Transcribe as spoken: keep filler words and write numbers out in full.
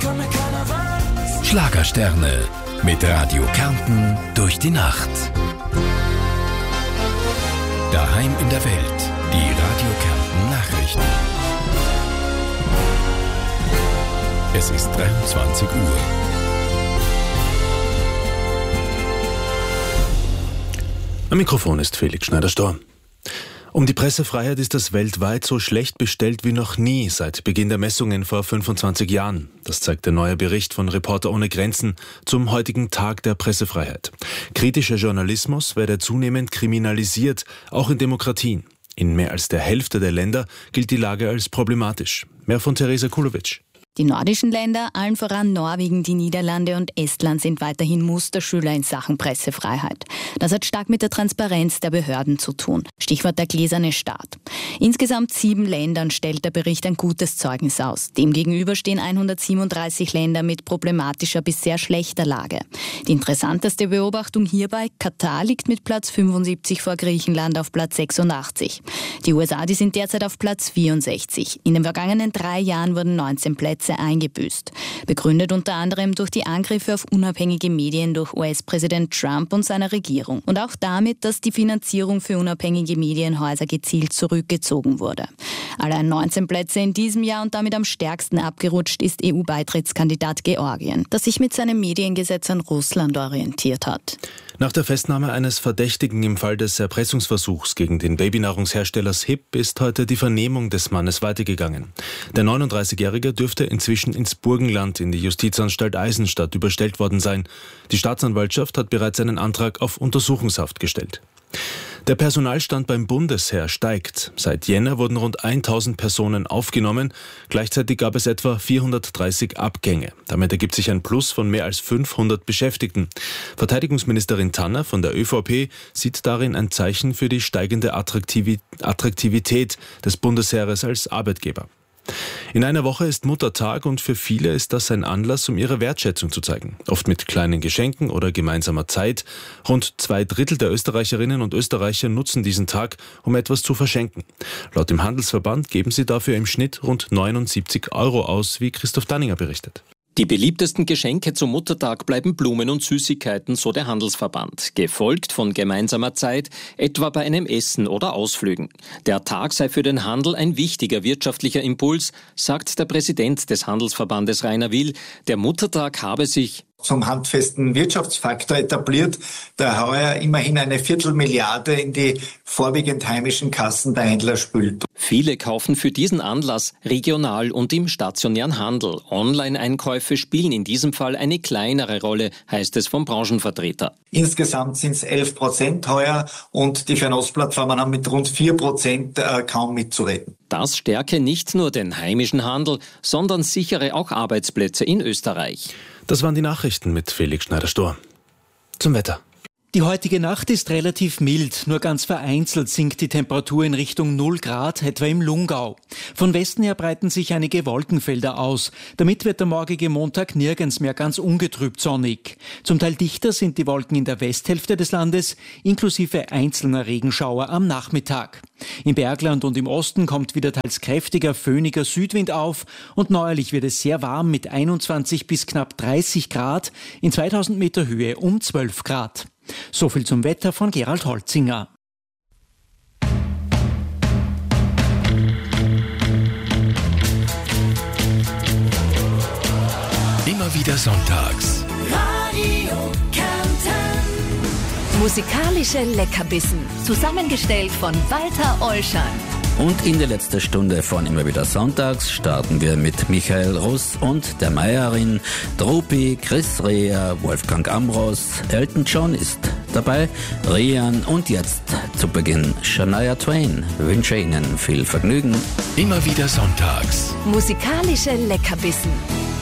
Schlagersterne mit Radio Kärnten durch die Nacht. Daheim in der Welt, die Radio Kärnten Nachrichten. Es ist dreiundzwanzig Uhr. Am Mikrofon ist Felix Schneider-Storr. Um die Pressefreiheit ist es weltweit so schlecht bestellt wie noch nie seit Beginn der Messungen vor fünfundzwanzig Jahren. Das zeigt der neue Bericht von Reporter ohne Grenzen zum heutigen Tag der Pressefreiheit. Kritischer Journalismus werde zunehmend kriminalisiert, auch in Demokratien. In mehr als der Hälfte der Länder gilt die Lage als problematisch. Mehr von Theresa Kulowitsch. Die nordischen Länder, allen voran Norwegen, die Niederlande und Estland, sind weiterhin Musterschüler in Sachen Pressefreiheit. Das hat stark mit der Transparenz der Behörden zu tun. Stichwort der gläserne Staat. Insgesamt sieben Ländern stellt der Bericht ein gutes Zeugnis aus. Demgegenüber stehen hundertsiebenunddreißig Länder mit problematischer bis sehr schlechter Lage. Die interessanteste Beobachtung hierbei: Katar liegt mit Platz fünfundsiebzig vor Griechenland auf Platz sechsundachtzig. Die U S A, die sind derzeit auf Platz vierundsechzig. In den vergangenen drei Jahren wurden neunzehn Plätze eingebüßt. Begründet unter anderem durch die Angriffe auf unabhängige Medien durch U S-Präsident Trump und seine Regierung. Und auch damit, dass die Finanzierung für unabhängige Medienhäuser gezielt zurückgezogen wurde. Allein neunzehn Plätze in diesem Jahr und damit am stärksten abgerutscht ist E U-Beitrittskandidat Georgien, das sich mit seinem Mediengesetz an Russland orientiert hat. Nach der Festnahme eines Verdächtigen im Fall des Erpressungsversuchs gegen den Babynahrungshersteller S H I P ist heute die Vernehmung des Mannes weitergegangen. Der neununddreißigjährige dürfte inzwischen ins Burgenland in die Justizanstalt Eisenstadt überstellt worden sein. Die Staatsanwaltschaft hat bereits einen Antrag auf Untersuchungshaft gestellt. Der Personalstand beim Bundesheer steigt. Seit Jänner wurden rund tausend Personen aufgenommen. Gleichzeitig gab es etwa vierhundertdreißig Abgänge. Damit ergibt sich ein Plus von mehr als fünfhundert Beschäftigten. Verteidigungsministerin Tanner von der ÖVP sieht darin ein Zeichen für die steigende Attraktivität des Bundesheeres als Arbeitgeber. In einer Woche ist Muttertag und für viele ist das ein Anlass, um ihre Wertschätzung zu zeigen. Oft mit kleinen Geschenken oder gemeinsamer Zeit. Rund zwei Drittel der Österreicherinnen und Österreicher nutzen diesen Tag, um etwas zu verschenken. Laut dem Handelsverband geben sie dafür im Schnitt rund neunundsiebzig Euro aus, wie Christoph Danninger berichtet. Die beliebtesten Geschenke zum Muttertag bleiben Blumen und Süßigkeiten, so der Handelsverband, gefolgt von gemeinsamer Zeit, etwa bei einem Essen oder Ausflügen. Der Tag sei für den Handel ein wichtiger wirtschaftlicher Impuls, sagt der Präsident des Handelsverbandes Rainer Will. Der Muttertag habe sich zum handfesten Wirtschaftsfaktor etabliert, der heuer immerhin eine Viertelmilliarde in die vorwiegend heimischen Kassen der Händler spült. Viele kaufen für diesen Anlass regional und im stationären Handel. Online-Einkäufe spielen in diesem Fall eine kleinere Rolle, heißt es vom Branchenvertreter. Insgesamt sind es elf Prozent heuer und die Fernost-Plattformen haben mit rund vier Prozent äh, kaum mitzureden. Das stärke nicht nur den heimischen Handel, sondern sichere auch Arbeitsplätze in Österreich. Das waren die Nachrichten mit Felix Schneider-Storr. Zum Wetter. Die heutige Nacht ist relativ mild, nur ganz vereinzelt sinkt die Temperatur in Richtung null Grad, etwa im Lungau. Von Westen her breiten sich einige Wolkenfelder aus. Damit wird der morgige Montag nirgends mehr ganz ungetrübt sonnig. Zum Teil dichter sind die Wolken in der Westhälfte des Landes, inklusive einzelner Regenschauer am Nachmittag. Im Bergland und im Osten kommt wieder teils kräftiger, föhniger Südwind auf und neuerlich wird es sehr warm mit einundzwanzig bis knapp dreißig Grad, in zweitausend Meter Höhe um zwölf Grad. So viel zum Wetter von Gerald Holzinger. Immer wieder sonntags. Radio Kärnten. Musikalische Leckerbissen. Zusammengestellt von Walter Olschan. Und in der letzten Stunde von Immer wieder sonntags starten wir mit Michael Russ und der Meierin, Drupi, Chris Rea, Wolfgang Ambros, Elton John ist dabei, Rian und jetzt zu Beginn Shania Twain. Wünsche Ihnen viel Vergnügen. Immer wieder sonntags. Musikalische Leckerbissen.